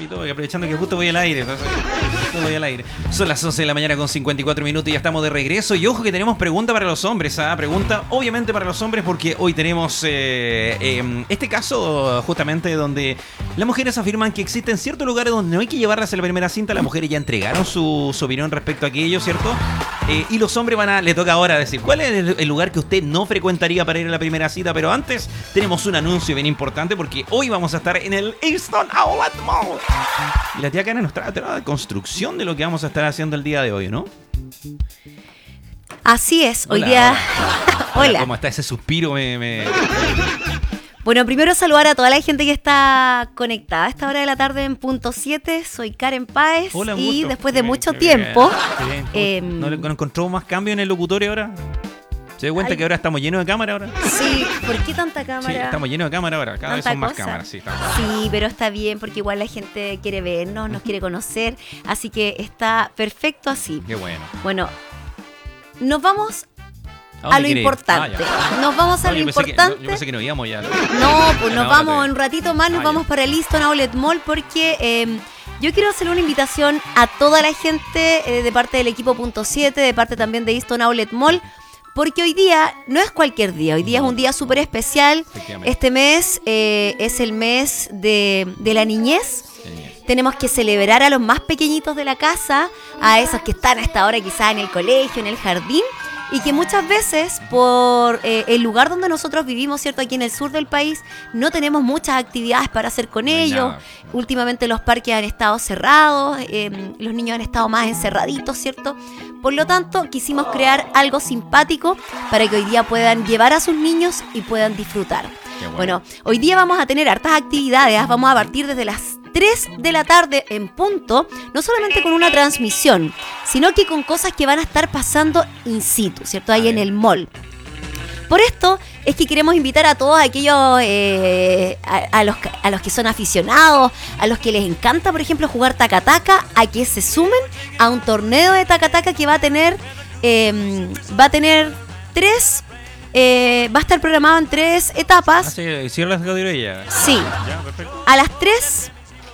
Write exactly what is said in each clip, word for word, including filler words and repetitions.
ratito, aprovechando que justo voy al aire. Justo voy al aire. Son las once de la mañana con cincuenta y cuatro minutos y ya estamos de regreso. Y ojo que tenemos pregunta para los hombres. ¿ah? Pregunta obviamente para los hombres porque hoy tenemos eh, eh, este caso justamente donde las mujeres afirman que existen ciertos lugares donde no hay que llevarlas a la primera cinta. Las mujeres ya entregaron su, su opinión respecto a aquello, ¿cierto? Eh, y los hombres van a, le toca ahora decir cuál es el, el lugar que usted no frecuentaría para ir a la primera cita. Pero antes tenemos un anuncio bien importante porque hoy vamos a estar en el Easton Outlet Mall. Y la tía Karen nos trae la construcción de lo que vamos a estar haciendo el día de hoy, ¿no? Así es, hoy Hola, día... Hola. Hola. Hola. ¿Cómo está ese suspiro? Me, me... Bueno, primero saludar a toda la gente que está conectada a esta hora de la tarde en punto siete. Soy Karen Páez. Hola, y gusto. después de Qué mucho bien, qué tiempo... bien, qué bien. ¿No, Eh, ¿No encontramos más cambio en el locutorio ahora? ¿Se da cuenta Ay. que ahora estamos llenos de cámara ahora? Sí, ¿por qué tanta cámara? Sí, estamos llenos de cámara ahora. Cada vez Tanta son más cosa. cámaras. Sí, estamos... Sí, pero está bien porque igual la gente quiere vernos, nos quiere conocer. Así que está perfecto así. Qué bueno. Bueno, nos vamos ¿A a dónde lo quiere ir? importante. Ah, ya. Nos vamos a No, lo yo pensé que- importante. no, yo pensé que nos íbamos ya. No, pues nos Ahora vamos te- un ratito más, nos Ah, vamos ya. para el Easton Outlet Mall porque eh, yo quiero hacer una invitación a toda la gente eh, de parte del equipo punto siete, de parte también de Easton Outlet Mall, porque hoy día no es cualquier día, hoy día es un día súper especial. Efectivamente. Este mes eh, es el mes de, de la niñez. Sí. Tenemos que celebrar a los más pequeñitos de la casa, a esos que están hasta ahora quizás en el colegio, en el jardín, y que muchas veces por eh, el lugar donde nosotros vivimos, ¿cierto? Aquí en el sur del país, no tenemos muchas actividades para hacer con No hay ellos. nada. Últimamente los parques han estado cerrados, eh, los niños han estado más encerraditos, ¿cierto? Por lo tanto, quisimos crear algo simpático para que hoy día puedan llevar a sus niños y puedan disfrutar. Qué bueno. Bueno, hoy día vamos a tener hartas actividades, ¿ah? Vamos a partir desde las tres de la tarde en punto, no solamente con una transmisión, sino que con cosas que van a estar pasando in situ, ¿cierto? Ahí en el mall. Por esto es que queremos invitar a todos aquellos, eh, a, a, los, a los que son aficionados, a los que les encanta, por ejemplo, jugar taca-taca, a que se sumen a un torneo de taca-taca que va a tener, eh, va a tener tres, eh, va a estar programado en tres Ah, etapas. sí, cierra la categoría. Sí, Ya, perfecto. a las tres,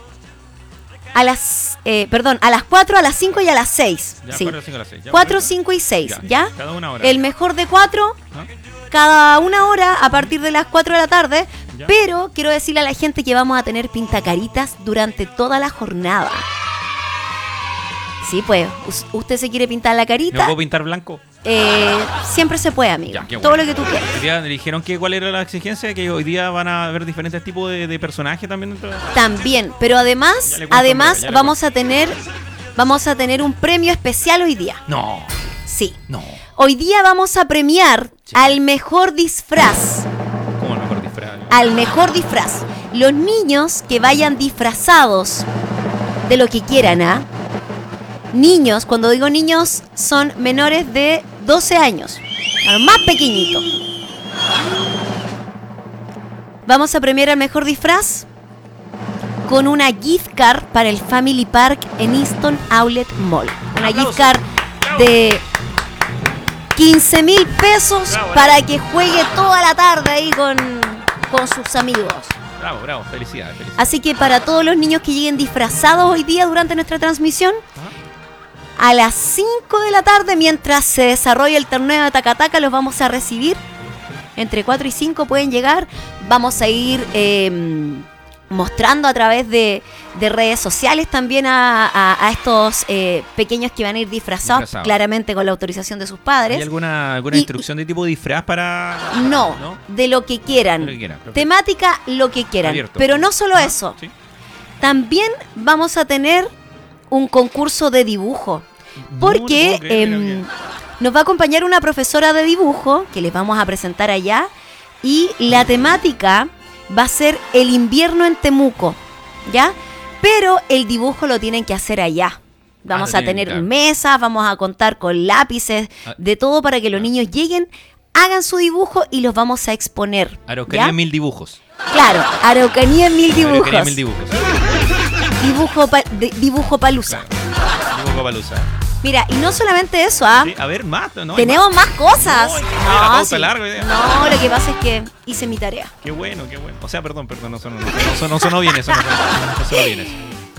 a las, eh, perdón, a las cuatro, a las cinco y a las seis. Ya, Sí. cuatro, cinco, a las seis. Ya, cuatro, perfecto. cinco y seis, ¿ya? Cada una hora. El mejor de cuatro, ¿Ah? cada una hora a partir de las cuatro de la tarde. Ya. Pero quiero decirle a la gente que vamos a tener pintacaritas durante toda la jornada. Sí, pues, us- usted se quiere pintar la ¿No carita, puedo pintar blanco? eh, siempre se puede, amigo. Ya, qué Todo bueno. lo que tú quieras. Hoy día dijeron que cuál era la exigencia, que hoy día van a haber diferentes tipos de, de personajes también dentro de... También, pero Ya además, le cuento, además hombre, ya le vamos a tener, vamos a tener un premio especial hoy día. No, Sí. no. Hoy día vamos a premiar Sí. al mejor disfraz. ¿Cómo el mejor disfraz? Al mejor disfraz. Los niños que vayan disfrazados de lo que quieran, ¿ah? Niños, cuando digo niños, son menores de doce años. A los más pequeñitos. Vamos a premiar al mejor disfraz con una gift card para el Family Park en Easton Outlet Mall. Una gift card de quince mil pesos Bravo, para que juegue toda la tarde ahí con, con sus amigos. Bravo, bravo, felicidades, felicidades. Así que para todos los niños que lleguen disfrazados hoy día durante nuestra transmisión, Ajá. a las cinco de la tarde, mientras se desarrolla el torneo de Taca-Taca, los vamos a recibir. Entre cuatro y cinco pueden llegar. Vamos a ir eh, mostrando a través de, de redes sociales también a, a- a estos eh, pequeños que van a ir disfrazados, Disfrazados. claramente con la autorización de sus padres. ¿Hay alguna, alguna Y- instrucción de tipo disfraz para...? No, ¿No? de lo que quieran. De lo que quieran, perfecto. Temática, lo que quieran. Abierto. Pero no solo Ajá, eso. sí. También vamos a tener un concurso de dibujo. Porque No, no puedo creer, em, mira, mira. nos va a acompañar una profesora de dibujo que les vamos a presentar allá. Y la temática va a ser el invierno en Temuco, ¿ya? Pero el dibujo lo tienen que hacer allá. Vamos lo a tienen, tener claro. mesas, vamos a contar con lápices, Ah. de todo para que los niños lleguen, hagan su dibujo y los vamos a exponer. Araucanía ¿ya? mil dibujos. Claro, Araucanía en mil dibujos. Araucanía mil dibujos. Dibujo, pa- de- dibujo palusa. Claro. Dibujo palusa. Mira, y no solamente eso, ¿ah? Sí, a ver, más, ¿no? Hay Tenemos más cosas. No, hay que hacer la pauta larga, ¿eh? no, lo que pasa es que hice mi tarea. Qué bueno, qué bueno. O sea, perdón, perdón, no sonó, no sonó, no sonó bien eso. No sonó, no sonó bien eso.